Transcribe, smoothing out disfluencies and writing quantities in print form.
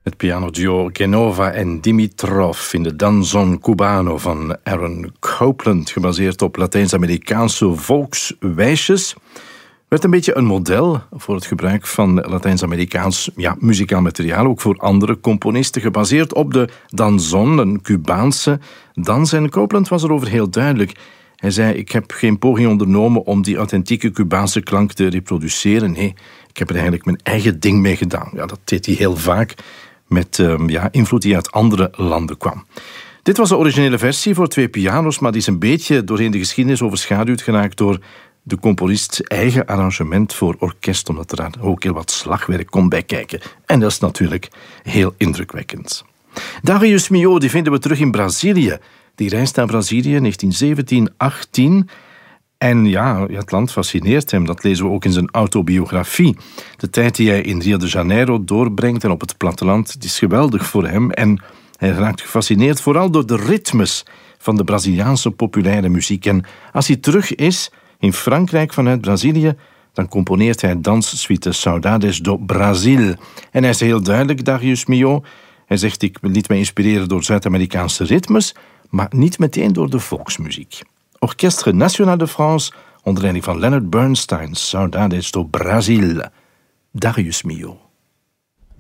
Het pianoduo Genova en Dimitrov in de Danzón Cubano van Aaron Copland, gebaseerd op Latijns-Amerikaanse volkswijsjes, werd een beetje een model voor het gebruik van Latijns-Amerikaans muzikaal materiaal, ook voor andere componisten, gebaseerd op de danzón, een Cubaanse dans. En Copland was erover heel duidelijk. Hij zei, ik heb geen poging ondernomen om die authentieke Cubaanse klank te reproduceren. Nee, ik heb er eigenlijk mijn eigen ding mee gedaan. Ja, dat deed hij heel vaak met invloed die uit andere landen kwam. Dit was de originele versie voor 2 piano's, maar die is een beetje doorheen de geschiedenis overschaduwd geraakt door de componist eigen arrangement voor orkest, omdat er daar ook heel wat slagwerk komt bij kijken. En dat is natuurlijk heel indrukwekkend. Darius Milhaud, die vinden we terug in Brazilië. Die reist naar Brazilië, 1917-18. En het land fascineert hem. Dat lezen we ook in zijn autobiografie. De tijd die hij in Rio de Janeiro doorbrengt en op het platteland, het is geweldig voor hem. En hij raakt gefascineerd vooral door de ritmes van de Braziliaanse populaire muziek. En als hij terug is in Frankrijk vanuit Brazilië, dan componeert hij danssuite Saudades do Brasil. En hij is heel duidelijk, Darius Milhaud. Hij zegt, ik liet mij inspireren door Zuid-Amerikaanse ritmes, maar niet meteen door de volksmuziek. Orchestre National de France, onder leiding van Leonard Bernstein, Saudades do Brasil. Darius Milhaud.